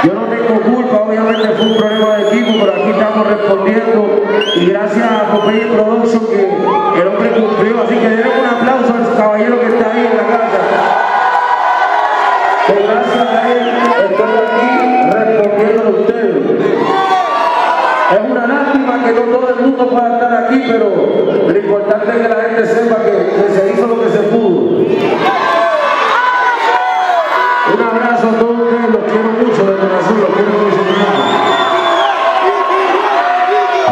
Yo no tengo culpa, obviamente fue un problema de equipo, pero aquí estamos respondiendo y gracias a Popeye Production que el hombre cumplió, así que denle un aplauso al caballero que está ahí en la casa. Que gracias a él estoy aquí respondiendo a ustedes. Es una lástima que no todo el mundo pueda estar aquí, pero lo importante es que la